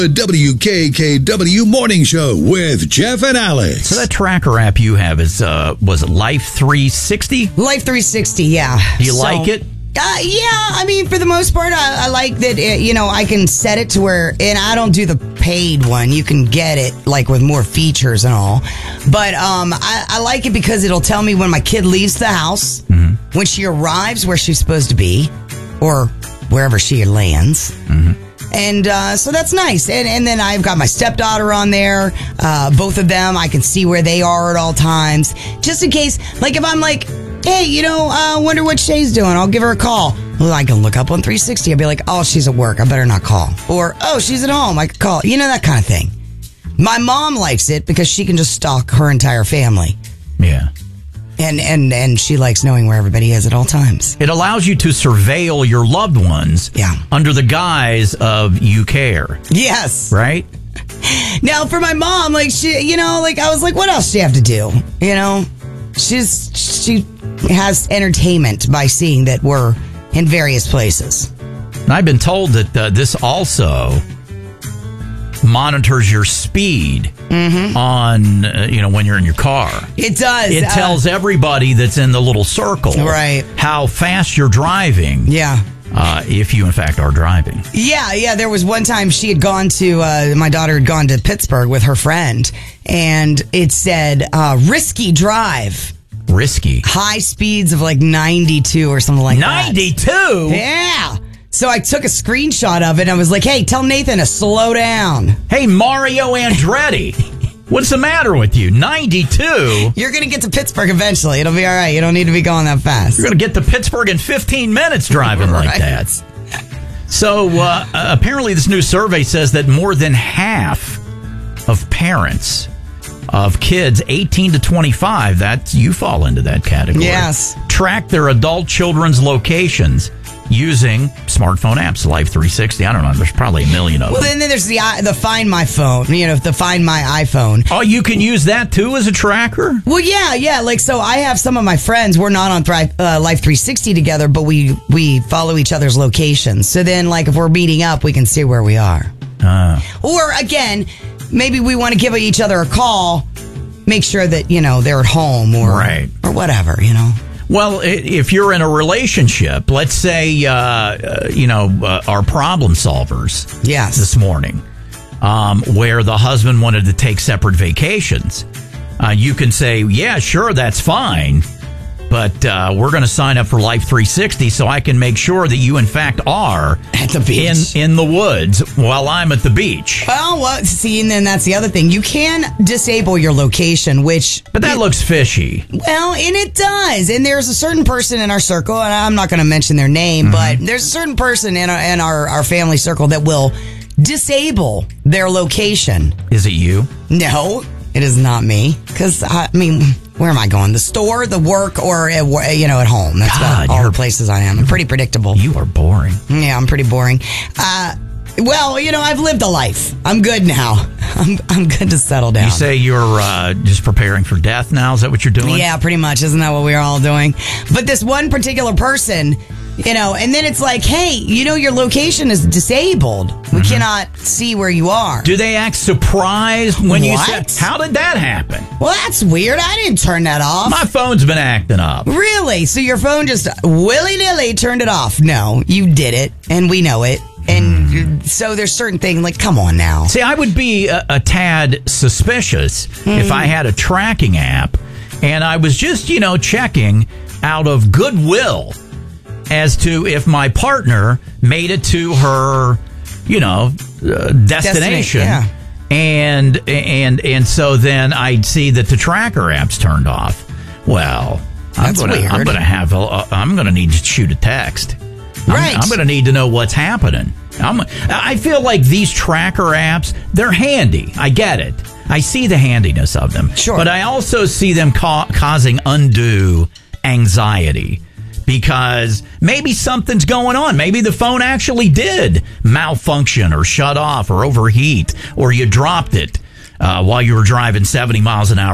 The WKKW Morning Show with Jeff and Alex. So that tracker app you have is, was it Life 360? Life 360, yeah. Do you like it? Yeah, I mean, for the most part, I like that, I can set it to where, and I don't do the paid one. You can get it, like, with more features and all. But I like it because it'll tell me when my kid leaves the house, when she arrives where she's supposed to be, or wherever she lands. And so that's nice. And then I've got my stepdaughter on there. Both of them, I can see where they are at all times. Just in case, like if I'm like, hey, wonder what Shay's doing. I'll give her a call. Well, I can look up on 360. I'll be like, oh, she's at work. I better not call. Or, oh, she's at home. I could call. That kind of thing. My mom likes it because she can just stalk her entire family. Yeah. And she likes knowing where everybody is at all times. It allows you to surveil your loved ones under the guise of you care. Yes. Right? Now, for my mom, like, she, I was like, what else does she have to do? She has entertainment by seeing that we're in various places. And I've been told that this also monitors your speed on, when you're in your car. It does. It tells everybody that's in the little circle how fast you're driving. Yeah. If you, in fact, are driving. Yeah. There was one time she had gone to, my daughter had gone to Pittsburgh with her friend, and it said, risky drive. Risky? High speeds of like 92 or something like 92? that. 92? Yeah. So I took a screenshot of it, and I was like, hey, tell Nathan to slow down. Hey, Mario Andretti. What's the matter with you? 92? You're going to get to Pittsburgh eventually. It'll be all right. You don't need to be going that fast. You're going to get to Pittsburgh in 15 minutes driving like that. So apparently this new survey says that more than half of parents of kids 18 to 25, that you fall into that category. Yes. Track their adult children's locations using smartphone apps, Life 360. I don't know. There's probably a million of them. Well, then there's the Find My Phone, the Find My iPhone. Oh, you can use that too as a tracker? Well, yeah. Like, so I have some of my friends. We're not on Life 360 together, but we follow each other's locations. So then, like, if we're meeting up, we can see where we are. Or, again, maybe we want to give each other a call, make sure that, they're at home or whatever, Well, if you're in a relationship, let's say, our problem solvers this morning, where the husband wanted to take separate vacations, you can say, yeah, sure, that's fine. But we're going to sign up for Life 360 so I can make sure that you, in fact, are at the beach in the woods while I'm at the beach. Well, see, and then that's the other thing. You can disable your location, but that looks fishy. Well, and it does. And there's a certain person in our circle, and I'm not going to mention their name, but there's a certain person in our family circle that will disable their location. Is it you? No, it is not me. Because, where am I going? The store, the work, or at home? That's about all the places I am. I'm pretty predictable. You are boring. Yeah, I'm pretty boring. Well, I've lived a life. I'm good now. I'm good to settle down. You say you're just preparing for death now? Is that what you're doing? Yeah, pretty much. Isn't that what we're all doing? But this one particular person, and then it's like, hey, your location is disabled. We cannot see where you are. Do they act surprised when you say, how did that happen? Well, that's weird. I didn't turn that off. My phone's been acting up. Really? So your phone just willy-nilly turned it off? No, you did it, and we know it. And so there's certain things like, come on now. See, I would be a tad suspicious if I had a tracking app and I was just, checking out of goodwill as to if my partner made it to her, destination. Yeah. And so then I'd see that the tracker app's turned off. Well, I'm going to need to shoot a text. I'm going to need to know what's happening. I feel like these tracker apps, they're handy. I get it. I see the handiness of them. Sure. But I also see them causing undue anxiety because maybe something's going on. Maybe the phone actually did malfunction or shut off or overheat, or you dropped it while you were driving 70 miles an hour